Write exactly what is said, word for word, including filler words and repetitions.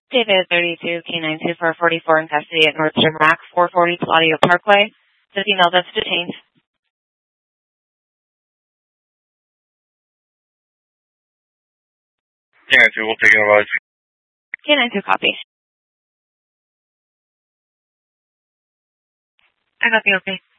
David thirty-two, K nine two four forty-four in custody at Nordstrom Rack, four forty Palladio Parkway. The female that's detained. K nine two, we'll take it over. K nine two, copy. I got the okay.